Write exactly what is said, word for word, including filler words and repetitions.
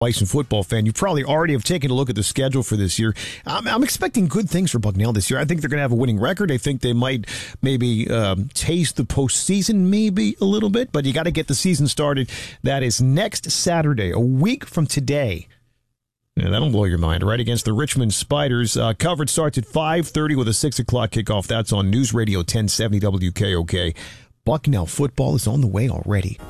Bison football fan, you probably already have taken a look at the schedule for this year. I'm, I'm expecting good things for Bucknell this year. I think they're going to have a winning record. I think they might maybe um, taste the postseason maybe a little bit, but you got to get the season started. That is next Saturday, a week from today. Yeah, that'll blow your mind, right? Against the Richmond Spiders. Uh, coverage starts at five thirty with a six o'clock kickoff. That's on News Radio ten seventy W K O K. Bucknell football is on the way already.